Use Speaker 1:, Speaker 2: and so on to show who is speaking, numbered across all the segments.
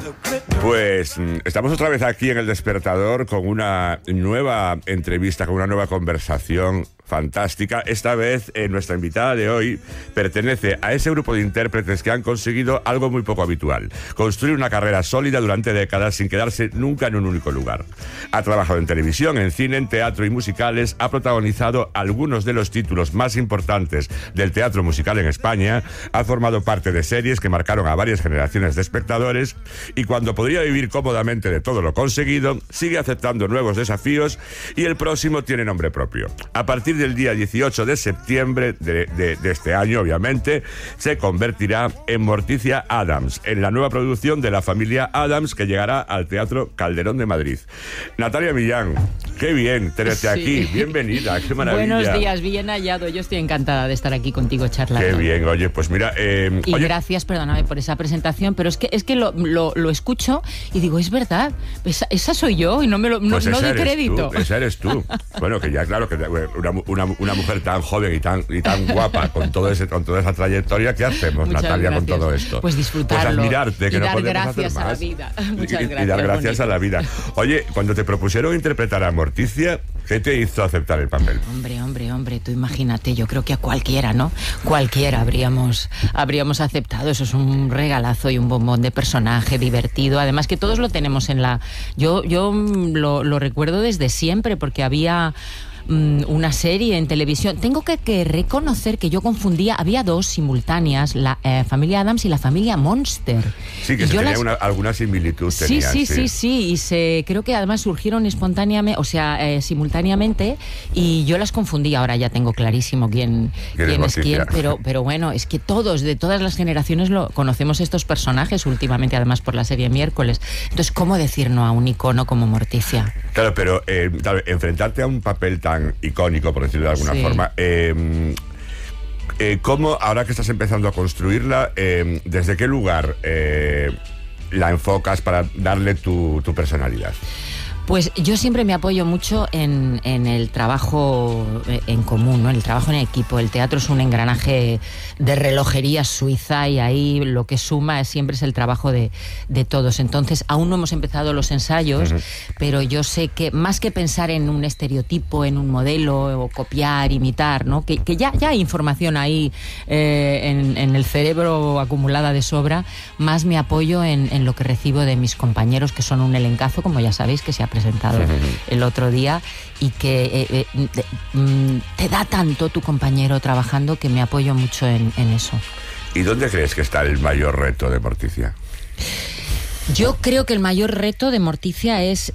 Speaker 1: Pues estamos otra vez aquí en El Despertador con una nueva entrevista, con una nueva conversación fantástica. Esta vez nuestra invitada de hoy pertenece a ese grupo de intérpretes que han conseguido algo muy poco habitual: construir una carrera sólida durante décadas sin quedarse nunca en un único lugar. Ha trabajado en televisión, en cine, en teatro y musicales, ha protagonizado algunos de los títulos más importantes del teatro musical en España, ha formado parte de series que marcaron a varias generaciones de espectadores y cuando podría vivir cómodamente de todo lo conseguido, sigue aceptando nuevos desafíos y el próximo tiene nombre propio. A partir del día 18 de septiembre de este año, obviamente, se convertirá en Morticia Addams, en la nueva producción de la familia Addams que llegará al Teatro Calderón de Madrid. Natalia Millán, qué bien tenerte aquí, bienvenida, qué maravilla.
Speaker 2: Buenos días, bien hallado, yo estoy encantada de estar aquí contigo charlando.
Speaker 1: Qué bien, oye, pues mira...
Speaker 2: y gracias, perdóname por esa presentación, pero es que lo escucho y digo, es verdad, esa soy yo y no
Speaker 1: pues
Speaker 2: no doy crédito.
Speaker 1: Esa eres tú. Bueno, que ya claro que una mujer tan joven y tan guapa con toda esa trayectoria, ¿qué hacemos,
Speaker 2: Muchas
Speaker 1: Natalia,
Speaker 2: gracias.
Speaker 1: con todo esto?
Speaker 2: Pues disfrutarlo.
Speaker 1: Pues admirarte, que
Speaker 2: y
Speaker 1: no
Speaker 2: dar
Speaker 1: podemos
Speaker 2: gracias
Speaker 1: hacer más.
Speaker 2: A la vida. Muchas gracias.
Speaker 1: Y dar gracias
Speaker 2: bonito.
Speaker 1: a la vida. Oye, cuando te propusieron interpretar a Morticia, ¿qué te hizo aceptar el papel?
Speaker 2: Hombre, tú imagínate, yo creo que a cualquiera, ¿no? Cualquiera habríamos aceptado. Eso es un regalazo y un bombón de personaje divertido. Además que todos lo tenemos en la... Yo lo recuerdo desde siempre porque había... una serie en televisión. Tengo que reconocer que yo confundía, había dos simultáneas, la familia Addams y la familia Monster.
Speaker 1: Sí, que tenía alguna similitud.
Speaker 2: Sí, y creo que además surgieron espontáneamente, simultáneamente, y yo las confundí. Ahora ya tengo clarísimo quién es quién, pero bueno, es que de todas las generaciones conocemos estos personajes últimamente, además por la serie Miércoles. Entonces, ¿cómo decir no a un icono como Morticia?
Speaker 1: Claro, pero enfrentarte a un papel tan icónico, por decirlo de alguna forma, ¿cómo, ahora que estás empezando a construirla, desde qué lugar la enfocas para darle tu personalidad?
Speaker 2: Pues yo siempre me apoyo mucho en el trabajo en común, ¿no? El trabajo en equipo. El teatro es un engranaje de relojería suiza y ahí lo que suma siempre es el trabajo de todos. Entonces, aún no hemos empezado los ensayos, pero yo sé que más que pensar en un estereotipo, en un modelo, o copiar, imitar, ¿no? Que ya hay información ahí en el cerebro acumulada de sobra, más me apoyo en lo que recibo de mis compañeros, que son un elencazo, como ya sabéis, que se ha presentado el otro día, y que te da tanto tu compañero trabajando que me apoyo mucho en eso.
Speaker 1: ¿Y dónde crees que está el mayor reto de Morticia?
Speaker 2: Yo creo que el mayor reto de Morticia es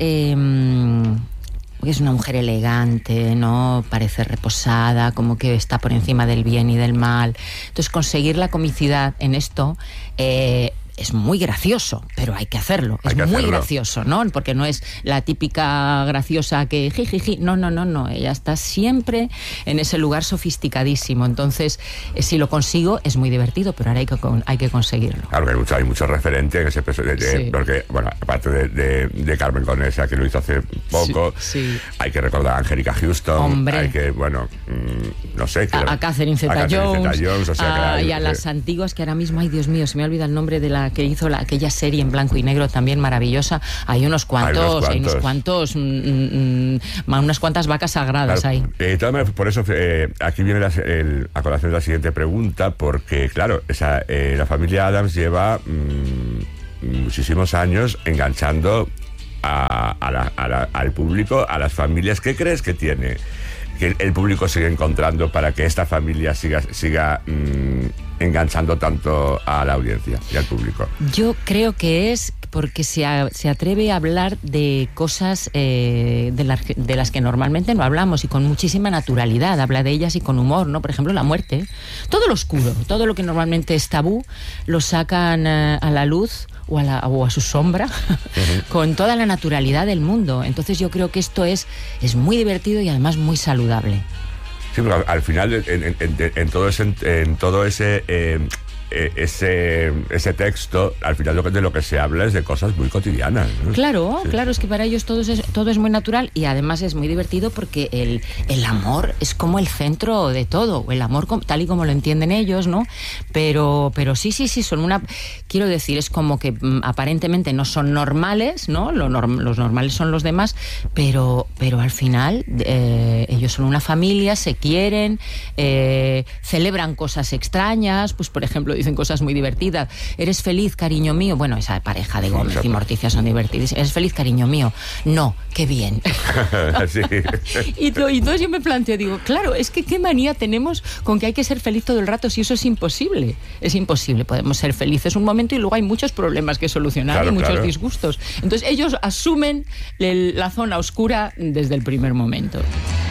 Speaker 2: una mujer elegante, ¿no? Parece reposada, como que está por encima del bien y del mal. Entonces, conseguir la comicidad en esto es muy gracioso, pero hay que hacerlo. Es muy gracioso, ¿no? Porque no es la típica graciosa que jijiji. No. Ella está siempre en ese lugar sofisticadísimo. Entonces, si lo consigo, es muy divertido, pero ahora hay que conseguirlo.
Speaker 1: Claro que hay muchos referentes en ese personaje.
Speaker 2: Sí.
Speaker 1: Porque, bueno, aparte de Carmen Conesa, que lo hizo hace poco,
Speaker 2: sí.
Speaker 1: Hay que recordar a Angélica Houston.
Speaker 2: Hombre.
Speaker 1: Hay que, no sé.
Speaker 2: A Catherine Zeta-Jones.
Speaker 1: O sea,
Speaker 2: y a las antiguas, que ahora mismo, ay Dios mío, se me olvida el nombre de la que hizo aquella serie en blanco y negro también maravillosa. Hay unos cuantos, unas cuantas vacas sagradas, claro,
Speaker 1: ahí. Por eso aquí viene a colación la siguiente pregunta, porque claro, la familia Addams lleva muchísimos años enganchando al público, a las familias. ¿Qué crees que tiene que el público sigue encontrando para que esta familia siga enganchando tanto a la audiencia y al público?
Speaker 2: Yo creo que es porque se atreve a hablar de cosas de las que normalmente no hablamos, y con muchísima naturalidad. Habla de ellas y con humor, ¿no? Por ejemplo, la muerte. Todo lo oscuro, todo lo que normalmente es tabú, lo sacan a la luz o a su sombra con toda la naturalidad del mundo. Entonces yo creo que esto es muy divertido y además muy saludable.
Speaker 1: Sí, pero al final en todo ese ese texto, al final de lo que se habla es de cosas muy cotidianas, ¿no?
Speaker 2: Claro, sí. Claro, es que para ellos todo es muy natural y además es muy divertido porque el amor es como el centro de todo, el amor tal y como lo entienden ellos, ¿no? Pero sí, son quiero decir, es como que aparentemente no son normales, ¿no? Los normales son los demás, pero al final ellos son una familia, se quieren, celebran cosas extrañas, pues por ejemplo dicen cosas muy divertidas. ¿Eres feliz, cariño mío? Bueno, esa pareja de Gómez y Morticia son divertidas. ¿Eres feliz, cariño mío? No, qué bien.
Speaker 1: Sí.
Speaker 2: Y entonces yo me planteo, digo, claro, es que qué manía tenemos con que hay que ser feliz todo el rato, si eso es imposible. Es imposible, podemos ser felices un momento y luego hay muchos problemas que solucionar, y muchos disgustos. Entonces ellos asumen la zona oscura desde el primer momento.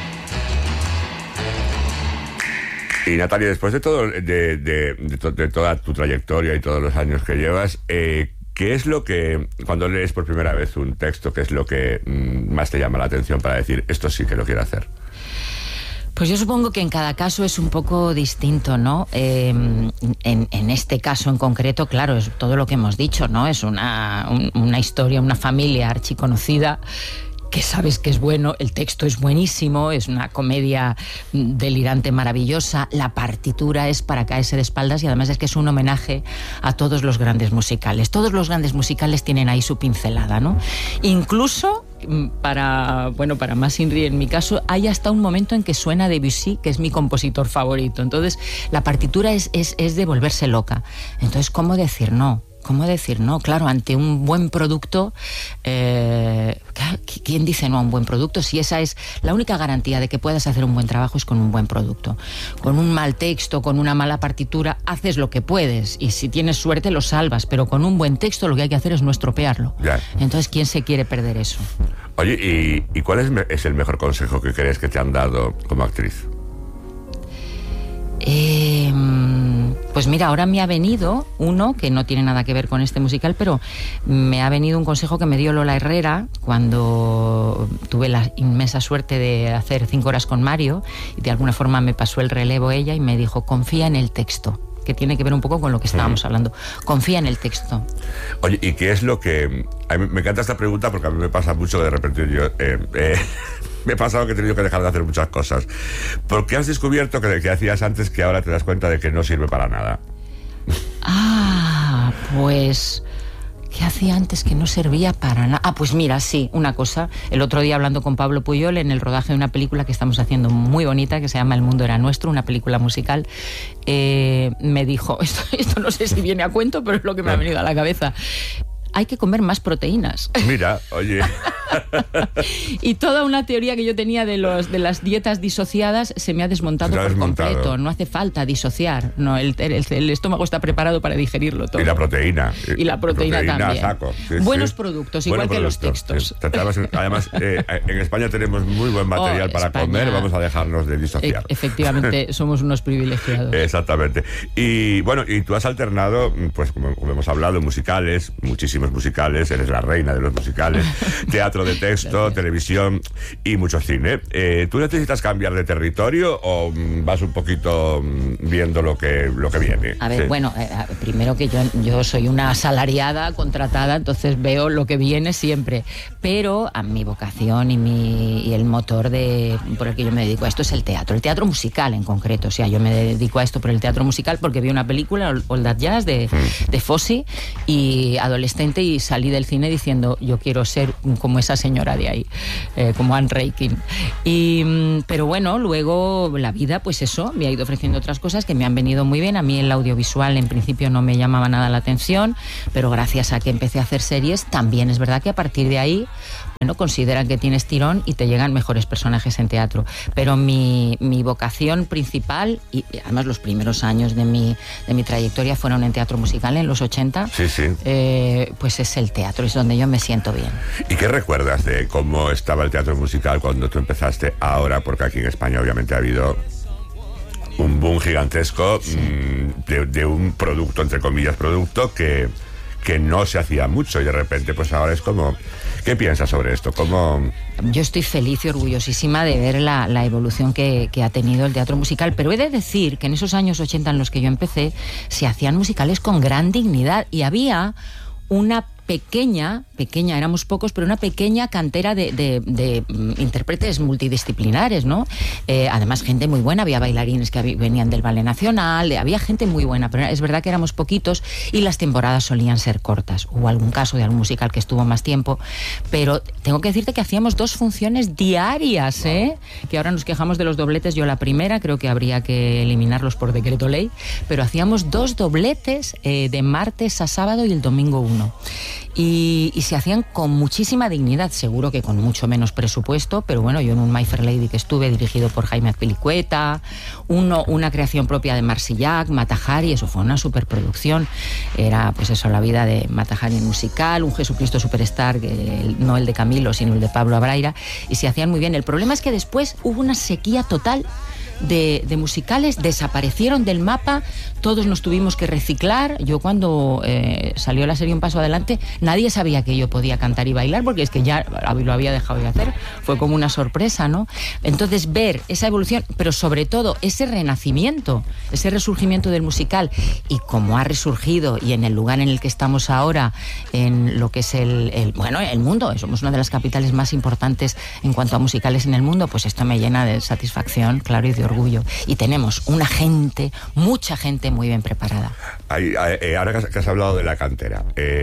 Speaker 1: Y Natalia, después de todo, de toda tu trayectoria y todos los años que llevas, ¿qué es lo que, cuando lees por primera vez un texto, qué es lo que más te llama la atención para decir, esto sí que lo quiero hacer?
Speaker 2: Pues yo supongo que en cada caso es un poco distinto, ¿no? En este caso en concreto, claro, es todo lo que hemos dicho, ¿no? Es una historia, una familia archiconocida, que sabes que es bueno, el texto es buenísimo, es una comedia delirante, maravillosa, la partitura es para caerse de espaldas y además es que es un homenaje a todos los grandes musicales. Todos los grandes musicales tienen ahí su pincelada, ¿no? Incluso para más Inri, en mi caso, hay hasta un momento en que suena Debussy, que es mi compositor favorito. Entonces, la partitura es de volverse loca. Entonces, ¿cómo decir no? ¿Cómo decir no? Claro, ante un buen producto, ¿quién dice no a un buen producto? Si esa es la única garantía de que puedas hacer un buen trabajo, es con un buen producto. Con un mal texto, con una mala partitura, haces lo que puedes y si tienes suerte lo salvas, pero con un buen texto lo que hay que hacer es no estropearlo. Ya. Entonces, ¿quién se quiere perder eso?
Speaker 1: Oye, ¿y cuál es el mejor consejo que crees que te han dado como actriz?
Speaker 2: Pues mira, ahora me ha venido uno que no tiene nada que ver con este musical, pero me ha venido un consejo que me dio Lola Herrera cuando tuve la inmensa suerte de hacer 5 horas con Mario y de alguna forma me pasó el relevo ella y me dijo, confía en el texto, que tiene que ver un poco con lo que estábamos hablando. Confía en el texto.
Speaker 1: Oye, ¿y qué es lo que...? A mí me encanta esta pregunta porque a mí me pasa mucho que de repente yo... me ha pasado que he tenido que dejar de hacer muchas cosas. ¿Por qué has descubierto que hacías antes que ahora te das cuenta de que no sirve para nada?
Speaker 2: Pues... ¿qué hacía antes que no servía para nada? Pues mira, sí, una cosa. El otro día hablando con Pablo Puyol en el rodaje de una película que estamos haciendo muy bonita, que se llama El mundo era nuestro, una película musical, me dijo, esto no sé si viene a cuento, pero es lo que me ha venido a la cabeza. Hay que comer más proteínas.
Speaker 1: Mira, oye.
Speaker 2: Y toda una teoría que yo tenía de las dietas disociadas se me ha desmontado por completo. No hace falta disociar. No, el estómago está preparado para digerirlo todo.
Speaker 1: Y la proteína.
Speaker 2: Y la proteína también.
Speaker 1: Saco. Sí,
Speaker 2: buenos productos, igual que los textos.
Speaker 1: Además, en España tenemos muy buen material para comer. Vamos a dejarnos de disociar.
Speaker 2: Efectivamente, somos unos privilegiados.
Speaker 1: Exactamente. Y bueno, y tú has alternado, pues como hemos hablado, musicales, muchísimos musicales, eres la reina de los musicales, teatro de texto, televisión y mucho cine. ¿Tú necesitas cambiar de territorio o vas un poquito viendo lo que viene?
Speaker 2: A ver, bueno, primero que yo soy una asalariada, contratada, entonces veo lo que viene siempre, pero a mi vocación y el motor por el que yo me dedico a esto es el teatro musical en concreto. O sea, yo me dedico a esto por el teatro musical porque vi una película, All That Jazz, de Fosse, y adolescente, y salí del cine diciendo, yo quiero ser como esa señora de ahí, como Anne Reikin. Pero bueno, luego la vida, pues eso, me ha ido ofreciendo otras cosas que me han venido muy bien. A mí el audiovisual en principio no me llamaba nada la atención, pero gracias a que empecé a hacer series, también es verdad que a partir de ahí, bueno, consideran que tienes tirón y te llegan mejores personajes en teatro. Pero mi vocación principal, y además los primeros años de mi trayectoria fueron en teatro musical en los 80, pues es el teatro, es donde yo me siento bien.
Speaker 1: ¿Y qué recuerdas de cómo estaba el teatro musical cuando tú empezaste ahora? Porque aquí en España obviamente ha habido un boom gigantesco de un producto, entre comillas, producto que que no se hacía mucho y de repente pues ahora es como... ¿Qué piensas sobre esto? ¿Cómo...?
Speaker 2: Yo estoy feliz y orgullosísima de ver la evolución que ha tenido el teatro musical, pero he de decir que en esos años 80 en los que yo empecé se hacían musicales con gran dignidad y había una pequeña, éramos pocos, pero una pequeña cantera de intérpretes multidisciplinares, ¿no? Además, gente muy buena, había bailarines que venían del Ballet Nacional, había gente muy buena, pero es verdad que éramos poquitos y las temporadas solían ser cortas. Hubo algún caso de algún musical que estuvo más tiempo, pero tengo que decirte que hacíamos 2 funciones diarias, ¿eh? Que ahora nos quejamos de los dobletes, yo la primera, creo que habría que eliminarlos por decreto ley, pero hacíamos 2 dobletes de martes a sábado y el domingo 1. Y se hacían con muchísima dignidad, seguro que con mucho menos presupuesto, pero bueno, yo en un My Fair Lady que estuve, dirigido por Jaime Azpilicueta, una creación propia de Marsillac, Mata Hari, eso fue una superproducción, era pues eso, la vida de Mata Hari en musical, un Jesucristo Superstar, no el de Camilo, sino el de Pablo Abraira, y se hacían muy bien. El problema es que después hubo una sequía total de musicales, desaparecieron del mapa, todos nos tuvimos que reciclar. Yo cuando salió la serie Un Paso Adelante, nadie sabía que yo podía cantar y bailar, porque es que ya lo había dejado de hacer, fue como una sorpresa, ¿no? Entonces ver esa evolución, pero sobre todo ese renacimiento, ese resurgimiento del musical, y cómo ha resurgido y en el lugar en el que estamos ahora, en lo que es el mundo, somos una de las capitales más importantes en cuanto a musicales en el mundo, pues esto me llena de satisfacción, claro, y de orgullo. Y tenemos mucha gente muy bien preparada.
Speaker 1: Ahora que has hablado de la cantera,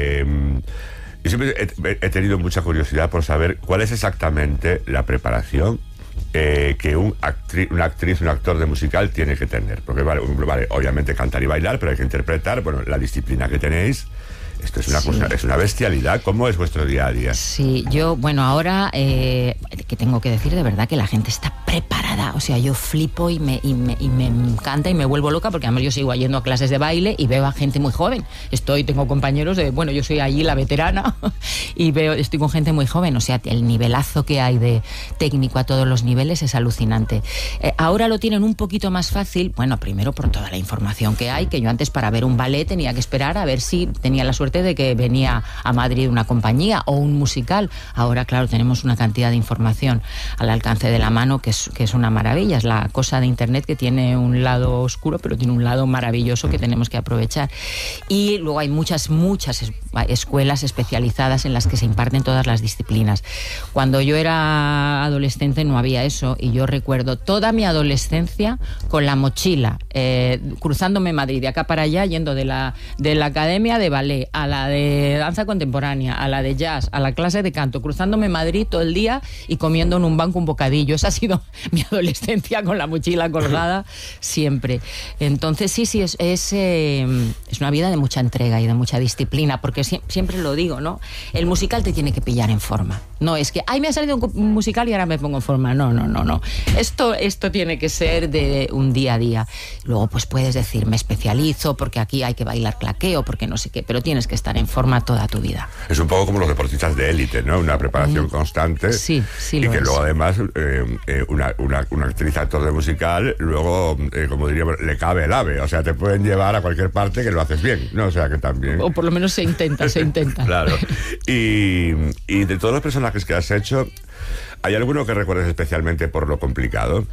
Speaker 1: yo siempre he tenido mucha curiosidad por saber cuál es exactamente la preparación que una actriz, un actor de musical tiene que tener. Porque vale, obviamente cantar y bailar, pero hay que interpretar, bueno, la disciplina que tenéis. Esto es una cosa, es una bestialidad. ¿Cómo es vuestro día a día?
Speaker 2: Sí, yo, bueno, ahora que tengo que decir de verdad que la gente está preparada. O sea, yo flipo y me encanta y me vuelvo loca, porque además yo sigo yendo a clases de baile y veo a gente muy joven. Tengo compañeros yo soy allí la veterana y estoy con gente muy joven. O sea, el nivelazo que hay de técnico a todos los niveles es alucinante. Ahora lo tienen un poquito más fácil, bueno, primero por toda la información que hay, que yo antes para ver un ballet tenía que esperar a ver si tenía la suerte de que venía a Madrid una compañía o un musical. Ahora, claro, tenemos una cantidad de información al alcance de la mano que es una maravilla. Es la cosa de Internet que tiene un lado oscuro, pero tiene un lado maravilloso que tenemos que aprovechar. Y luego hay muchas escuelas especializadas en las que se imparten todas las disciplinas. Cuando yo era adolescente no había eso, y yo recuerdo toda mi adolescencia con la mochila, cruzándome Madrid de acá para allá, yendo de la academia de ballet a la de danza contemporánea, a la de jazz, a la clase de canto, cruzándome Madrid todo el día y comiendo en un banco un bocadillo. Esa ha sido mi adolescencia, con la mochila colgada siempre. Entonces sí, es una vida de mucha entrega y de mucha disciplina, porque siempre lo digo, ¿no? El musical te tiene que pillar en forma. No es que, me ha salido un musical y ahora me pongo en forma. No. Esto tiene que ser de un día a día. Luego pues puedes decir, me especializo porque aquí hay que bailar claqueo, porque no sé qué, pero tienes que estar en forma toda tu vida.
Speaker 1: Es un poco como los deportistas de élite, ¿no? Una preparación constante.
Speaker 2: Sí,
Speaker 1: y que
Speaker 2: es.
Speaker 1: luego además una actriz, actor de musical, luego, como diríamos, le cabe el ave. O sea, te pueden llevar a cualquier parte que lo haces bien, ¿no? O sea, que también...
Speaker 2: O por lo menos se intenta.
Speaker 1: Claro. Y de todos los personajes que has hecho, ¿hay alguno que recuerdes especialmente por lo complicado?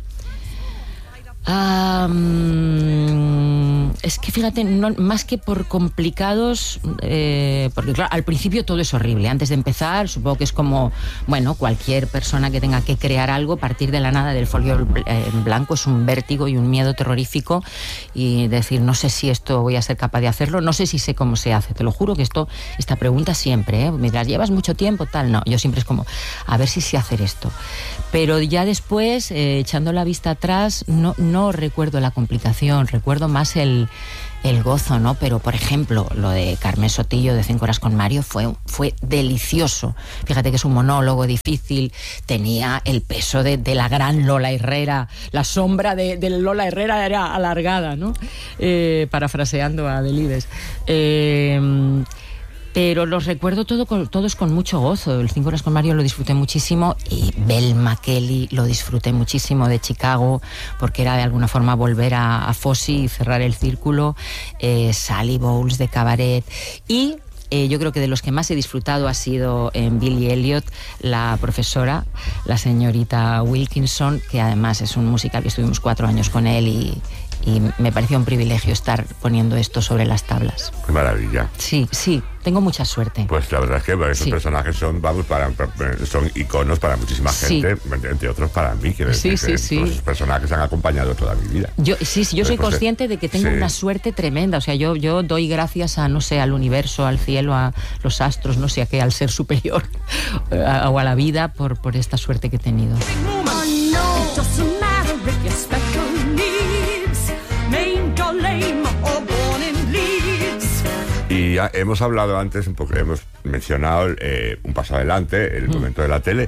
Speaker 2: Es que fíjate, más que por complicados, porque claro, al principio todo es horrible. Antes de empezar, supongo que es como, bueno, cualquier persona que tenga que crear algo, partir de la nada, del folio en blanco, es un vértigo y un miedo terrorífico, y decir, no sé si esto voy a ser capaz de hacerlo, no sé si sé cómo se hace. Te lo juro que esta pregunta siempre, mientras llevas mucho tiempo, tal, no, yo siempre es como, a ver si sé hacer esto. Pero ya después, echando la vista atrás, no recuerdo la complicación, recuerdo más el gozo, ¿no? Pero, por ejemplo, lo de Carmen Sotillo de 5 horas con Mario fue delicioso. Fíjate que es un monólogo difícil, tenía el peso de la gran Lola Herrera, la sombra de Lola Herrera era alargada, ¿no? Parafraseando a Delibes. Pero los recuerdo todos con mucho gozo. El 5 horas con Mario lo disfruté muchísimo, y Belma Kelly lo disfruté muchísimo, de Chicago, porque era de alguna forma volver a Fosse y cerrar el círculo. Sally Bowles de Cabaret, y Yo creo que de los que más he disfrutado ha sido en Billy Elliot, la profesora, la señorita Wilkinson, que además es un musical que estuvimos 4 años con él y me pareció un privilegio estar poniendo esto sobre las tablas.
Speaker 1: Qué maravilla.
Speaker 2: Sí, tengo mucha suerte.
Speaker 1: Pues la verdad es que esos personajes son iconos para muchísima gente, entre otros para mí. Esos personajes han acompañado toda mi vida.
Speaker 2: Yo soy consciente de que tengo una suerte tremenda. O sea, yo doy gracias a, no sé, al universo, al cielo, a los astros, no sé a qué, al ser superior o a la vida por esta suerte que he tenido.
Speaker 1: Y ya hemos hablado antes, un poco, hemos mencionado un paso adelante, el momento de la tele.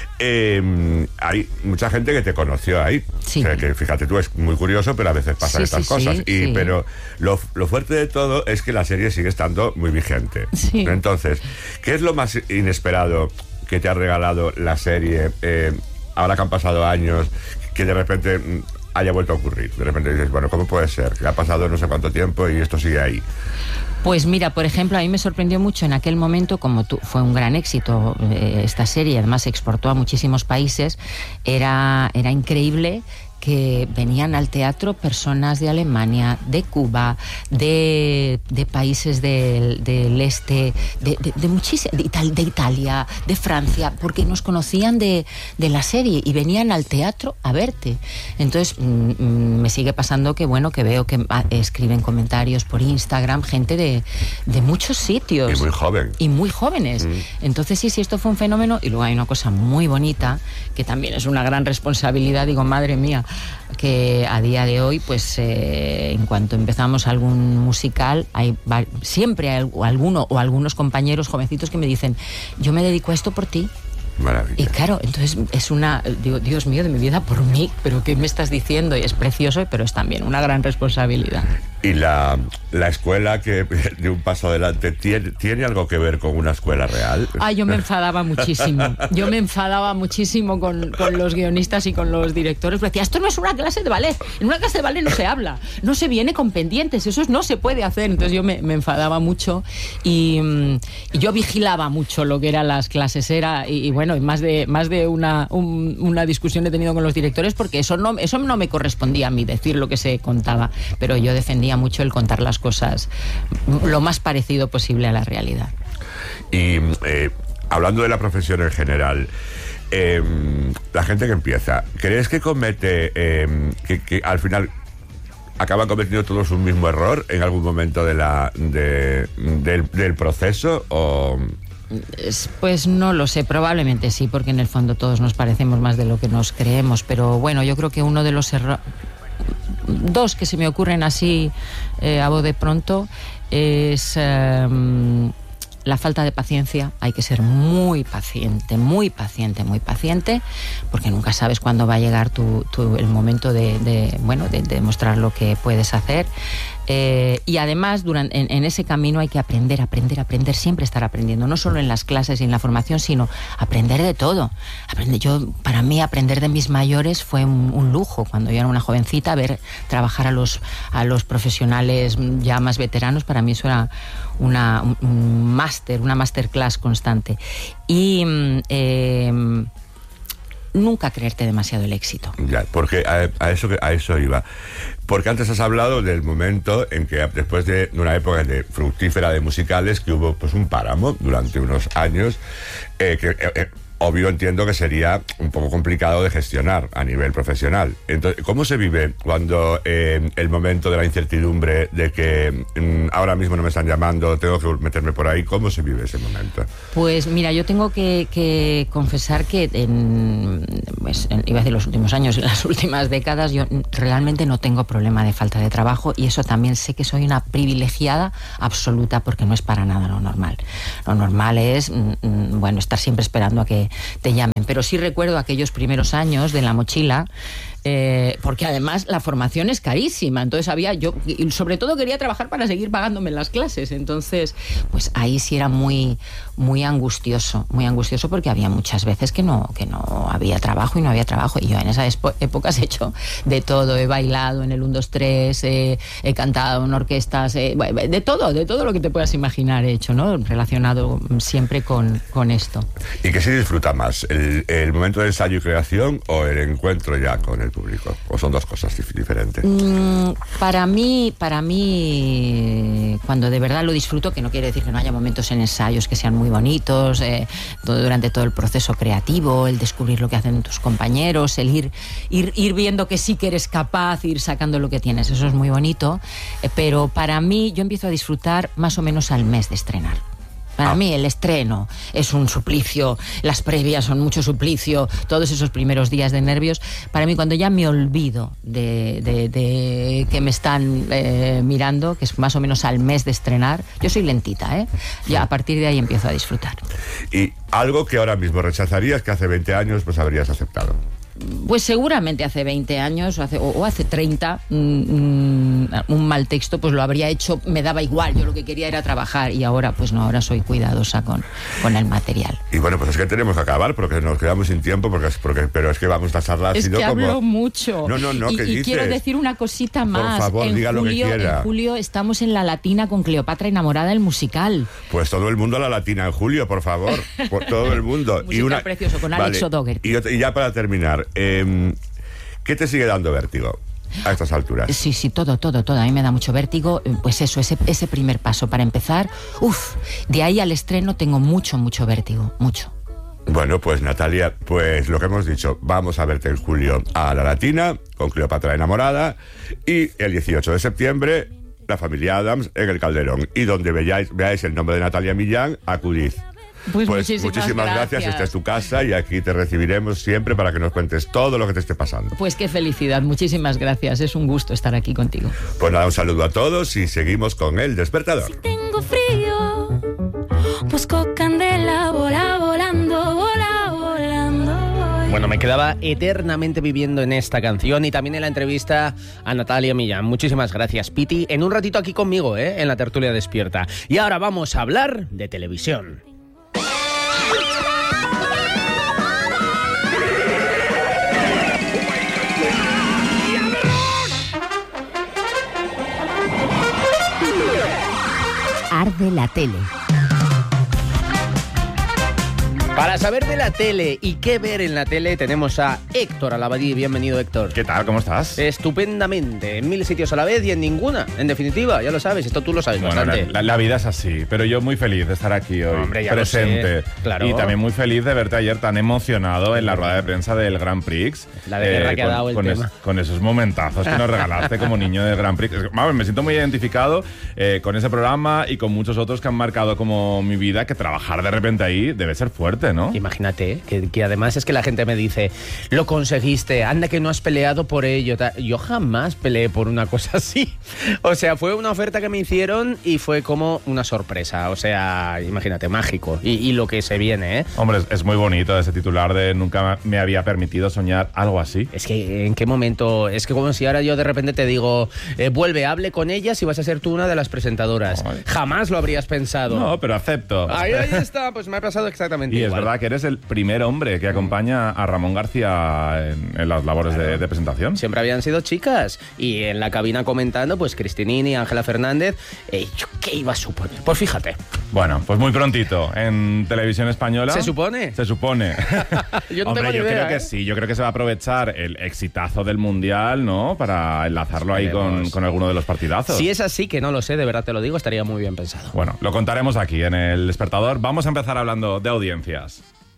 Speaker 1: Hay mucha gente que te conoció ahí.
Speaker 2: Sí.
Speaker 1: O sea, que fíjate tú, es muy curioso, pero a veces pasan estas cosas. Pero lo fuerte de todo es que la serie sigue estando muy vigente.
Speaker 2: Sí.
Speaker 1: Entonces, ¿qué es lo más inesperado que te ha regalado la serie ahora que han pasado años, que de repente haya vuelto a ocurrir? De repente dices, bueno, ¿cómo puede ser? Que ha pasado no sé cuánto tiempo y esto sigue ahí.
Speaker 2: Pues mira, por ejemplo, a mí me sorprendió mucho en aquel momento, como fue un gran éxito esta serie, además se exportó a muchísimos países, era increíble que venían al teatro personas de Alemania, de Cuba, de países del este, de Italia, de Francia, porque nos conocían de la serie y venían al teatro a verte. Entonces me sigue pasando que veo que escriben comentarios por Instagram gente de muchos sitios.
Speaker 1: Y muy joven.
Speaker 2: Y muy jóvenes. Entonces sí, esto fue un fenómeno. Y luego hay una cosa muy bonita, que también es una gran responsabilidad, digo, madre mía, que a día de hoy, pues en cuanto empezamos algún musical, siempre hay alguno o algunos compañeros jovencitos que me dicen, yo me dedico a esto por ti.
Speaker 1: Maravilla.
Speaker 2: Y claro, entonces digo, Dios mío, de mi vida por mí, pero ¿qué me estás diciendo? Y es precioso, pero es también una gran responsabilidad.
Speaker 1: Y la escuela que de un paso adelante ¿tiene algo que ver con una escuela real?
Speaker 2: Yo me enfadaba muchísimo. Yo me enfadaba muchísimo con los guionistas y con los directores. Porque decía, esto no es una clase de ballet. En una clase de ballet no se habla, no se viene con pendientes, eso no se puede hacer. Entonces yo me enfadaba mucho y yo vigilaba mucho lo que eran las clases. Y bueno, más de una discusión he tenido con los directores porque eso no me correspondía a mí decir lo que se contaba. Pero yo defendía mucho el contar las cosas lo más parecido posible a la realidad.
Speaker 1: Y hablando de la profesión en general, la gente que empieza, ¿crees que comete que al final acaban cometiendo todos un mismo error en algún momento del proceso? ¿O...?
Speaker 2: Pues no lo sé, probablemente sí, porque en el fondo todos nos parecemos más de lo que nos creemos, pero bueno, yo creo que uno de los dos que se me ocurren así a voz de pronto es la falta de paciencia. Hay que ser muy paciente, porque nunca sabes cuándo va a llegar el momento de demostrar lo que puedes hacer. Y además en ese camino hay que aprender, siempre estar aprendiendo, no solo en las clases y en la formación, sino aprender de todo. Para mí aprender de mis mayores fue un lujo. Cuando yo era una jovencita, ver trabajar a los profesionales ya más veteranos, para mí eso era una masterclass constante. Y nunca creerte demasiado el éxito.
Speaker 1: Ya, porque a eso iba. Porque antes has hablado del momento en que después de una época fructífera de musicales, que hubo pues un páramo durante unos años, obvio entiendo que sería un poco complicado de gestionar a nivel profesional. Entonces, ¿cómo se vive cuando el momento de la incertidumbre de que ahora mismo no me están llamando, tengo que meterme por ahí? ¿Cómo se vive ese momento?
Speaker 2: Pues mira, yo tengo que confesar que iba a decir los últimos años, en las últimas décadas, yo realmente no tengo problema de falta de trabajo, y eso también sé que soy una privilegiada absoluta, porque no es para nada lo normal. Lo normal es estar siempre esperando a que te llamen. Pero sí recuerdo aquellos primeros años de La Mochila, porque además la formación es carísima. Entonces yo sobre todo quería trabajar para seguir pagándome las clases. Entonces, pues ahí sí era muy, muy angustioso porque había muchas veces que no había trabajo y no había trabajo. Y yo en esas épocas he hecho de todo, he bailado en el 1, 2, 3, he cantado en orquestas, de todo lo que te puedas imaginar he hecho, ¿no? Relacionado siempre con esto.
Speaker 1: ¿Y qué se disfruta más? ¿El momento de ensayo y creación o el encuentro ya con el público? ¿O son dos cosas diferentes?
Speaker 2: Para mí, cuando de verdad lo disfruto, que no quiere decir que no haya momentos en ensayos que sean muy bonitos, durante todo el proceso creativo, el descubrir lo que hacen tus compañeros, el ir viendo que sí que eres capaz, ir sacando lo que tienes, eso es muy bonito, pero para mí yo empiezo a disfrutar más o menos al mes de estrenar. Para mí el estreno es un suplicio, las previas son mucho suplicio, todos esos primeros días de nervios. Para mí, cuando ya me olvido de que me están mirando, que es más o menos al mes de estrenar, yo soy lentita, ya a partir de ahí empiezo a disfrutar.
Speaker 1: ¿Y algo que ahora mismo rechazarías que hace 20 años pues habrías aceptado?
Speaker 2: Pues seguramente hace 20 años o hace 30 un mal texto pues lo habría hecho, me daba igual, yo lo que quería era trabajar y ahora pues no, ahora soy cuidadosa con el material.
Speaker 1: Y bueno, pues es que tenemos que acabar porque nos quedamos sin tiempo, pero es que vamos a charlar.
Speaker 2: Es que hablo mucho.
Speaker 1: No, ¿qué dices?
Speaker 2: Y quiero decir una cosita más.
Speaker 1: Por favor, diga lo que quiera.
Speaker 2: En julio estamos en La Latina con Cleopatra enamorada, el musical.
Speaker 1: Pues todo el mundo a La Latina en julio, por favor. Por todo el mundo.
Speaker 2: Musical precioso con Alex O'Dougherty.
Speaker 1: Y ya para terminar, ¿qué te sigue dando vértigo a estas alturas?
Speaker 2: Sí, todo. A mí me da mucho vértigo. Pues eso, ese primer paso para empezar. De ahí al estreno tengo mucho vértigo, mucho.
Speaker 1: Bueno, pues Natalia, pues lo que hemos dicho, vamos a verte en julio a La Latina con Cleopatra enamorada y el 18 de septiembre La Familia Addams en el Calderón. Y donde veáis el nombre de Natalia Millán, acudid.
Speaker 2: Pues muchísimas gracias.
Speaker 1: Esta es tu casa y aquí te recibiremos siempre para que nos cuentes todo lo que te esté pasando.
Speaker 2: Pues qué felicidad, muchísimas gracias. Es un gusto estar aquí contigo.
Speaker 1: Pues nada, un saludo a todos y seguimos con El Despertador.
Speaker 3: Si tengo frío, busco candela, volando.
Speaker 4: Bueno, me quedaba eternamente viviendo en esta canción y también en la entrevista a Natalia Millán. Muchísimas gracias, Piti. En un ratito aquí conmigo, en la tertulia despierta. Y ahora vamos a hablar de televisión.
Speaker 2: Arde la tele.
Speaker 4: Para saber de la tele y qué ver en la tele tenemos a Héctor Alabadí. Bienvenido, Héctor.
Speaker 5: ¿Qué tal? ¿Cómo estás?
Speaker 4: Estupendamente. En 1000 sitios a la vez y en ninguna. En definitiva, ya lo sabes. Esto tú lo sabes bastante.
Speaker 5: La vida es así, pero yo muy feliz de estar aquí hoy,
Speaker 4: hombre, ya
Speaker 5: presente.
Speaker 4: Lo sé. Claro.
Speaker 5: Y también muy feliz de verte ayer tan emocionado en la rueda de prensa del Grand Prix.
Speaker 4: La de guerra que ha dado el tema.
Speaker 5: Con esos momentazos que nos regalaste como niño del Grand Prix. Vamos, me siento muy identificado con ese programa y con muchos otros que han marcado como mi vida, que trabajar de repente ahí debe ser fuerte, ¿no?
Speaker 4: Imagínate, que además es que la gente me dice, lo conseguiste, anda que no has peleado por ello. Yo jamás peleé por una cosa así. O sea, fue una oferta que me hicieron y fue como una sorpresa. O sea, imagínate, mágico. Y lo que se viene, ¿eh?
Speaker 5: Hombre, es muy bonito ese titular de nunca me había permitido soñar algo así.
Speaker 4: Es que, ¿en qué momento? Es que como si ahora yo de repente te digo, vuelve, hable con ellas y vas a ser tú una de las presentadoras. Ay. Jamás lo habrías pensado.
Speaker 5: No, pero acepto.
Speaker 4: Ahí está, pues me ha pasado exactamente igual.
Speaker 5: Y es verdad que eres el primer hombre que acompaña a Ramón García en las labores de presentación.
Speaker 4: Siempre habían sido chicas. Y en la cabina comentando, pues Cristinini, Ángela Fernández. ¿Yo qué iba a suponer? Pues fíjate.
Speaker 5: Bueno, pues muy prontito en Televisión Española.
Speaker 4: ¿Se supone?
Speaker 5: Se supone.
Speaker 4: Yo no
Speaker 5: Hombre,
Speaker 4: tengo ni
Speaker 5: yo
Speaker 4: idea,
Speaker 5: creo que sí. Yo creo que se va a aprovechar el exitazo del Mundial, ¿no? Para enlazarlo ahí con alguno de los partidazos.
Speaker 4: Si es así, que no lo sé, de verdad te lo digo, estaría muy bien pensado.
Speaker 5: Bueno, lo contaremos aquí en El Despertador. Vamos a empezar hablando de audiencias.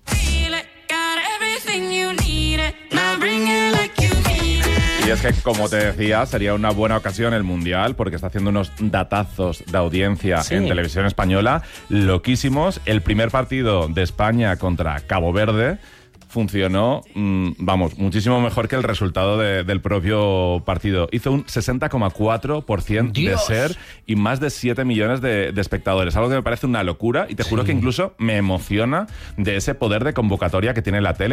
Speaker 5: Y es que, como te decía, sería una buena ocasión el Mundial porque está haciendo unos datazos de audiencia en Televisión Española loquísimos. El primer partido de España contra Cabo Verde funcionó, muchísimo mejor que el resultado del propio partido. Hizo un 60,4% de ser y más de 7 millones de espectadores. Algo que me parece una locura y te juro que incluso me emociona de ese poder de convocatoria que tiene la tele.